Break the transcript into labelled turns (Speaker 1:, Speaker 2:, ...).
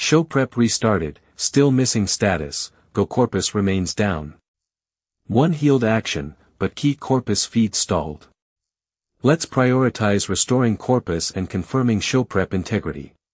Speaker 1: Show prep restarted, still missing status, Go corpus remains down. One healed action, but key corpus feed stalled. Let's prioritize restoring corpus and confirming show prep integrity.